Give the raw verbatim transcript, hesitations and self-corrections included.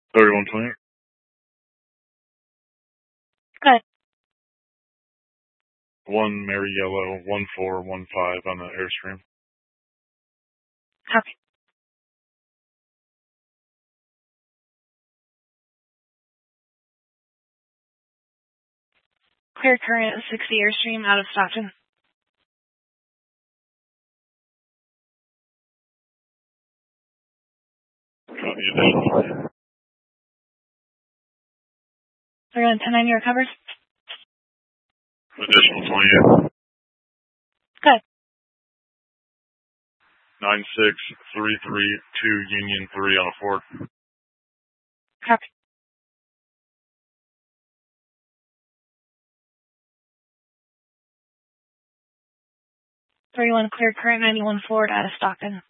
thirty-one twenty. Good. One Mary Yellow, one four one five on the Airstream. Copy. Clear current sixty Airstream out of Stockton. Copy, additional. They're on ten ninety recovered. Additional twenty-eight. Good. nine six three three two Union three on a Ford. Copy. thirty-one clear current ninety-one Ford out of Stockton.